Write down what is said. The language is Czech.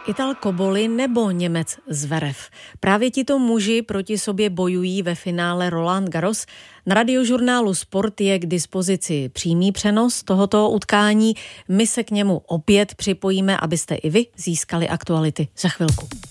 Ital Cobolli nebo Němec Zverev. Právě tito muži proti sobě bojují ve finále Roland Garros. Na radiožurnálu Sport je k dispozici přímý přenos tohoto utkání. My se k němu opět připojíme, abyste i vy získali aktuality za chvilku.